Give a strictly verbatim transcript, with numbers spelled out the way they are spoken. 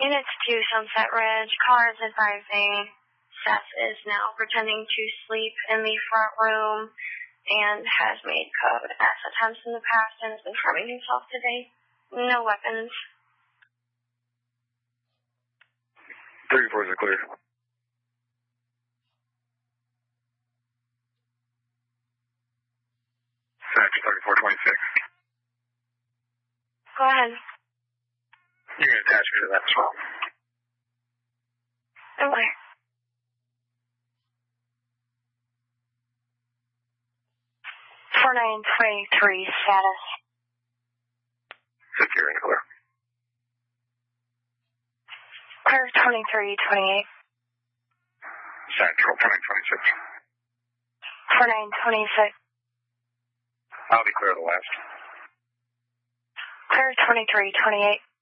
Units two, Sunset Ridge. Car is advising Seth is now pretending to sleep in the front room and has made code S attempts in the past and has been harming himself today. No weapons. thirty-fours are clear. Satch thirty-four twenty-six. Go ahead. You can attach me to that as well. Okay. four nine twenty-three status. Secure and clear. Clear twenty-three twenty-eight. Central twenty twenty-six. four nine twenty-six. I'll be clear of the last. Clear twenty-three twenty-eight.